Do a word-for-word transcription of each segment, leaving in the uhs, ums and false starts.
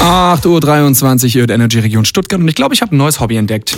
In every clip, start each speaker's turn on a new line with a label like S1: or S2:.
S1: acht Uhr dreiundzwanzig, ihr hört Energy Region Stuttgart und ich glaube, ich habe ein neues Hobby entdeckt.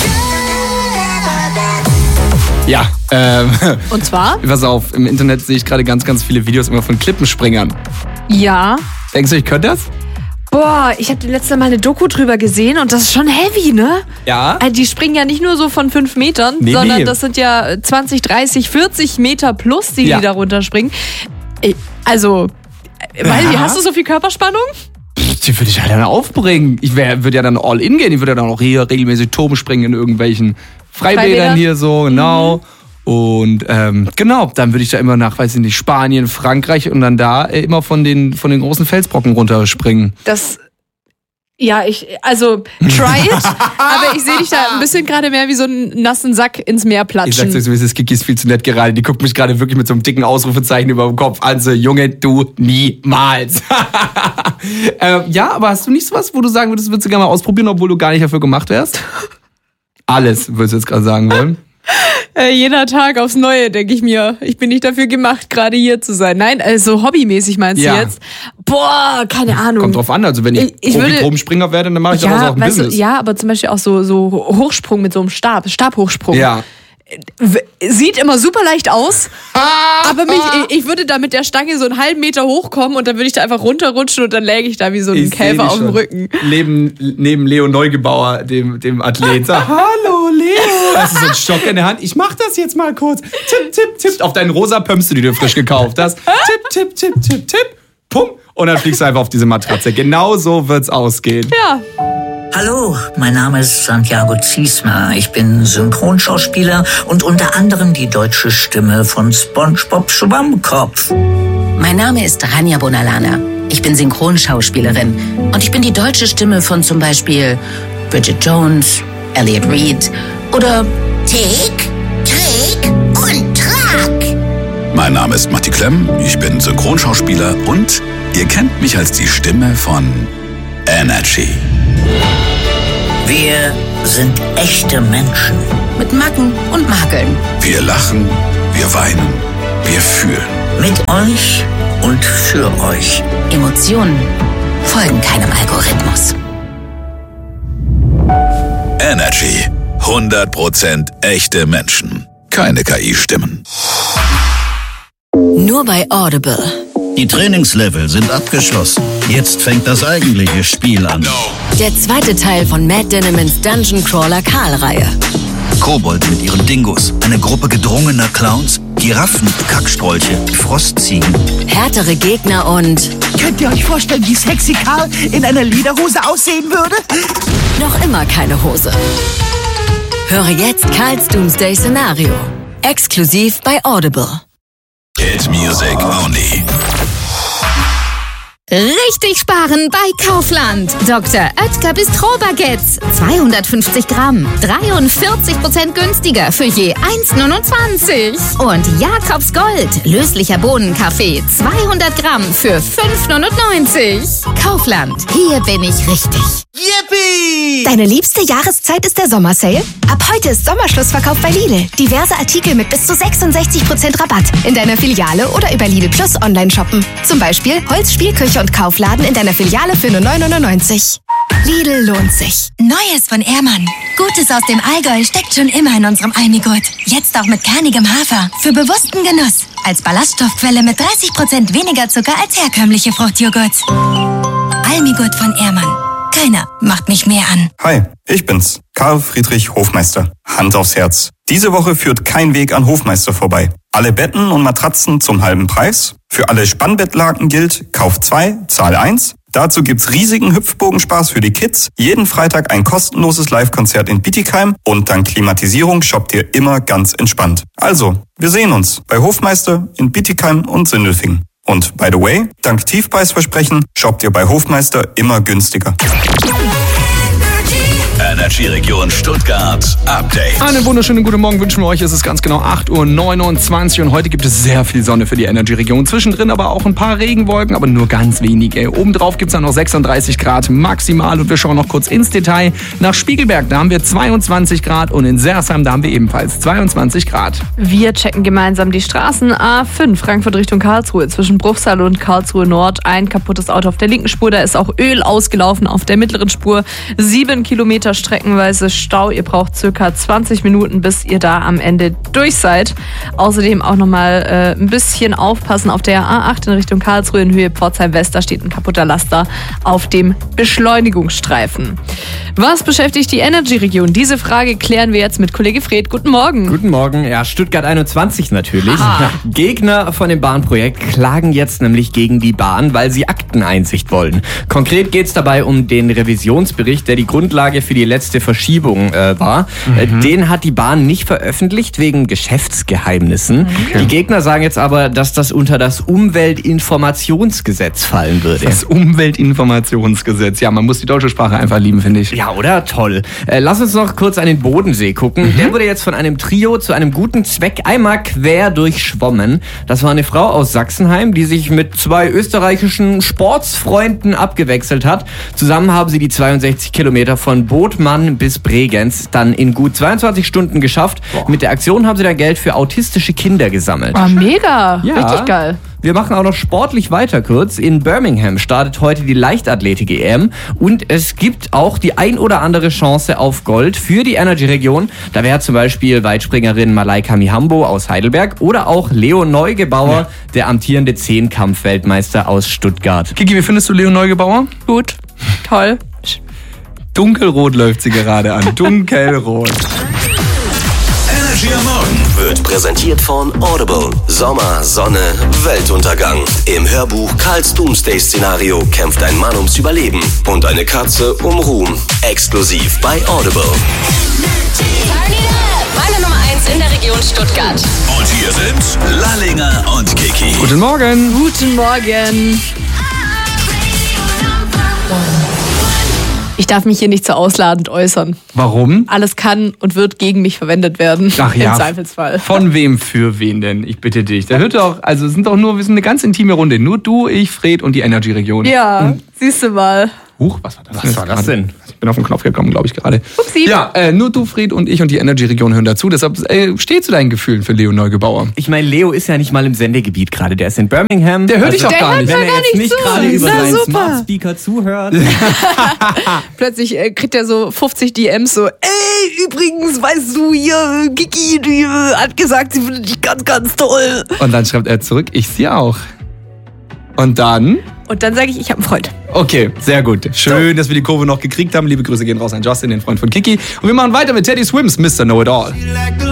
S1: Ja, ähm...
S2: Und zwar?
S1: Pass auf, im Internet sehe ich gerade ganz, ganz viele Videos immer von Klippenspringern.
S2: Ja.
S1: Denkst du, ich könnte das?
S2: Boah, ich habe die letzte Mal eine Doku drüber gesehen und das ist schon heavy, ne?
S1: Ja.
S2: Also die springen ja nicht nur so von fünf Metern,
S1: nee,
S2: sondern
S1: nee.
S2: das sind ja zwanzig, dreißig, vierzig Meter plus, die
S1: ja.
S2: die da runterspringen. Also, weil,
S1: ja.
S2: hast du so viel Körperspannung?
S1: Die würde ich ja dann aufbringen. Ich würde ja dann all in gehen. Ich würde ja dann auch hier regelmäßig Turm springen in irgendwelchen Freibädern
S2: Freibäder?
S1: hier so, genau.
S2: Mhm.
S1: Und ähm, genau, dann würde ich da immer nach, weiß ich nicht, Spanien, Frankreich und dann da äh, immer von den, von den großen Felsbrocken runterspringen.
S2: Das, ja, ich, also, try it, aber ich sehe dich da ein bisschen gerade mehr wie so einen nassen Sack ins Meer platschen.
S1: Ich sag's euch so, wie es ist, Kiki ist viel zu nett gerade. Die guckt mich gerade wirklich mit so einem dicken Ausrufezeichen über dem Kopf an. So, Junge, du niemals. ähm, ja, aber hast du nicht sowas, wo du sagen würdest, würdest du gerne mal ausprobieren, obwohl du gar nicht dafür gemacht wärst? Alles, würdest du jetzt gerade sagen wollen?
S2: Äh, jeder Tag aufs Neue, denke ich mir. Ich bin nicht dafür gemacht, gerade hier zu sein. Nein, also hobbymäßig meinst
S1: ja.
S2: du jetzt? Boah, keine Ahnung.
S1: Kommt drauf an, also wenn ich, ich Profi-Turmspringer werde, dann mache ich
S2: ja,
S1: daraus auch ein
S2: weißt
S1: Business.
S2: Du, ja, aber zum Beispiel auch so, so Hochsprung mit so einem Stab, Stabhochsprung.
S1: Ja.
S2: Sieht immer super leicht aus, aber mich, ich, ich würde da mit der Stange so einen halben Meter hochkommen und dann würde ich da einfach runterrutschen und dann läge ich da wie so ein ich Käfer auf dem Rücken.
S1: Neben, neben Leo Neugebauer, dem, dem Athlet. Sag, hallo Leo. Hast du so einen Stock in der Hand? Ich mach das jetzt mal kurz. Tipp, tipp, tipp. Auf deinen rosa Pömste, die du frisch gekauft hast. Tipp, tipp, tipp, tipp, tipp. Pum. Und dann fliegst du einfach auf diese Matratze. Genau so wird's ausgehen.
S2: Ja.
S3: Hallo, mein Name ist Santiago Ziesmer. Ich bin Synchronschauspieler und unter anderem die deutsche Stimme von SpongeBob Schwammkopf.
S4: Mein Name ist Rania Bonalana. Ich bin Synchronschauspielerin und ich bin die deutsche Stimme von zum Beispiel Bridget Jones, Elliot Reed oder
S5: Tick, Trick und Track.
S6: Mein Name ist Matti Klemm, ich bin Synchronschauspieler und ihr kennt mich als die Stimme von Energy.
S3: Wir sind echte Menschen.
S4: Mit Macken und Makeln.
S6: Wir lachen, wir weinen, wir fühlen.
S3: Mit euch und für euch.
S4: Emotionen folgen keinem Algorithmus.
S6: Energy. hundert Prozent echte Menschen. Keine K I-Stimmen.
S4: Nur bei Audible.
S7: Die Trainingslevel sind abgeschlossen. Jetzt fängt das eigentliche Spiel an.
S4: Der zweite Teil von Matt Dinnemans Dungeon Crawler Karl-Reihe.
S7: Kobold mit ihren Dingos, eine Gruppe gedrungener Clowns, Giraffen, Kackstrolche, Frostziegen.
S4: Härtere Gegner und...
S8: Könnt ihr euch vorstellen, wie sexy Karl in einer Lederhose aussehen würde?
S4: Noch immer keine Hose. Höre jetzt Karls Doomsday Szenario. Exklusiv bei Audible.
S6: Hit Music Only.
S9: Richtig sparen bei Kaufland. Doktor Oetker Bistro-Baguettes. zweihundertfünfzig Gramm. dreiundvierzig Prozent günstiger für je eins Komma neunundzwanzig. Und Jakobs Gold. Löslicher Bohnenkaffee. zweihundert Gramm für fünf Komma neunundneunzig. Kaufland. Hier bin ich richtig.
S8: Yippie!
S10: Deine liebste Jahreszeit ist der Sommersale? Ab heute ist Sommerschlussverkauf bei Lidl. Diverse Artikel mit bis zu sechsundsechzig Prozent Rabatt. In deiner Filiale oder über Lidl Plus online shoppen. Zum Beispiel Holzspielküche und Kaufladen in deiner Filiale für nur neun Komma neunundneunzig. Lidl lohnt sich.
S11: Neues von Ehrmann. Gutes aus dem Allgäu steckt schon immer in unserem Almigurt. Jetzt auch mit kernigem Hafer. Für bewussten Genuss. Als Ballaststoffquelle mit dreißig Prozent weniger Zucker als herkömmliche Fruchtjoghurts. Almigurt von Ehrmann. Keiner macht mich mehr an.
S12: Hi, ich bin's, Karl Friedrich Hofmeister. Hand aufs Herz. Diese Woche führt kein Weg an Hofmeister vorbei. Alle Betten und Matratzen zum halben Preis. Für alle Spannbettlaken gilt, kauf zwei, zahl eins. Dazu gibt's riesigen Hüpfbogenspaß für die Kids. Jeden Freitag ein kostenloses Live-Konzert in Bietigheim. Und dank Klimatisierung shoppt ihr immer ganz entspannt. Also, wir sehen uns bei Hofmeister in Bietigheim und Sindelfingen. Und by the way, dank Tiefpreisversprechen shoppt ihr bei Hofmeister immer günstiger.
S6: Energy Region Stuttgart Update.
S1: Einen wunderschönen guten Morgen wünschen wir euch. Es ist ganz genau acht Uhr neunundzwanzig und heute gibt es sehr viel Sonne für die Energy Region. Zwischendrin aber auch ein paar Regenwolken, aber nur ganz wenige. Obendrauf gibt es dann noch sechsunddreißig Grad maximal und wir schauen noch kurz ins Detail. Nach Spiegelberg, da haben wir zweiundzwanzig Grad und in Sersheim, da haben wir ebenfalls zweiundzwanzig Grad.
S2: Wir checken gemeinsam die Straßen. A fünf, Frankfurt Richtung Karlsruhe, zwischen Bruchsal und Karlsruhe Nord. Ein kaputtes Auto auf der linken Spur, da ist auch Öl ausgelaufen auf der mittleren Spur. Sieben Kilometer streckenweise Stau. Ihr braucht circa zwanzig Minuten, bis ihr da am Ende durch seid. Außerdem auch nochmal äh, ein bisschen aufpassen auf der A acht in Richtung Karlsruhe in Höhe Pforzheim West. Da steht ein kaputter Laster auf dem Beschleunigungsstreifen. Was beschäftigt die Energy-Region? Diese Frage klären wir jetzt mit Kollege Fred. Guten Morgen.
S13: Guten Morgen. Ja, Stuttgart einundzwanzig natürlich.
S2: Aha.
S13: Gegner von dem Bahnprojekt klagen jetzt nämlich gegen die Bahn, weil sie Akteneinsicht wollen. Konkret geht es dabei um den Revisionsbericht, der die Grundlage für die letzte Verschiebung äh, war. Mhm. Den hat die Bahn nicht veröffentlicht wegen Geschäftsgeheimnissen. Okay. Die Gegner sagen jetzt aber, dass das unter das Umweltinformationsgesetz fallen würde.
S1: Das Umweltinformationsgesetz. Ja, man muss die deutsche Sprache einfach lieben, finde ich.
S13: Ja, oder? Toll. Äh, lass uns noch kurz an den Bodensee gucken. Mhm. Der wurde jetzt von einem Trio zu einem guten Zweck einmal quer durchschwommen. Das war eine Frau aus Sachsenheim, die sich mit zwei österreichischen Sportsfreunden abgewechselt hat. Zusammen haben sie die zweiundsechzig Kilometer von Bodmann bis Bregenz dann in gut zweiundzwanzig Stunden geschafft. Boah. Mit der Aktion haben sie dann Geld für autistische Kinder gesammelt.
S2: Oh, mega.
S13: Ja.
S2: Richtig geil.
S13: Wir machen auch noch sportlich weiter kurz. In Birmingham startet heute die Leichtathletik-E M und es gibt auch die ein oder andere Chance auf Gold für die Energy-Region. Da wäre zum Beispiel Weitspringerin Malaika Mihambo aus Heidelberg oder auch Leo Neugebauer, ja. der amtierende Zehnkampf-Weltmeister aus Stuttgart.
S1: Kiki, wie findest du Leo Neugebauer?
S2: Gut, toll.
S1: Dunkelrot läuft sie gerade an. Dunkelrot.
S14: Energy am Morgen wird präsentiert von Audible. Sommer, Sonne, Weltuntergang. Im Hörbuch Karls Doomsday-Szenario kämpft ein Mann ums Überleben und eine Katze um Ruhm. Exklusiv bei Audible.
S15: Meine Nummer eins in der Region Stuttgart.
S6: Und hier sind Lallinger und Kiki.
S1: Guten Morgen.
S2: Guten Morgen. Ich darf mich hier nicht so ausladend äußern.
S1: Warum?
S2: Alles kann und wird gegen mich verwendet werden.
S1: Ach ja.
S2: Im Zweifelsfall.
S1: Von wem für wen denn? Ich bitte dich. Da hört doch, also es sind doch nur, wir sind eine ganz intime Runde. Nur du, ich, Fred und die Energy-Region.
S2: Ja, und siehst du mal.
S1: Huch, was war das?
S13: Was war das denn?
S1: Ich bin auf den Knopf gekommen, glaube ich, gerade.
S2: Upsi.
S1: Ja, äh, nur du, Fred und ich und die Energy-Region hören dazu. Deshalb äh, steh zu deinen Gefühlen für Leo Neugebauer.
S13: Ich meine, Leo ist ja nicht mal im Sendegebiet gerade. Der ist in Birmingham.
S1: Der hört dich
S13: also,
S1: auch gar nicht.
S13: Wenn er
S2: gar
S13: jetzt
S2: nicht
S13: nicht
S2: zu.
S13: gerade über
S2: Na,
S13: seinen
S2: super.
S13: Smart Speaker zuhört.
S2: Plötzlich äh, kriegt er so fünfzig D Ms so, ey, übrigens, weißt du, hier, Kiki, die äh, hat gesagt, sie findet dich ganz, ganz toll.
S1: Und dann schreibt er zurück, ich sie auch. Und dann?
S2: Und dann sage ich, ich habe einen Freund.
S1: Okay, sehr gut. Schön, so. dass wir die Kurve noch gekriegt haben. Liebe Grüße gehen raus an Justin, den Freund von Kiki. Und wir machen weiter mit Teddy Swims, Mister Know-It-All.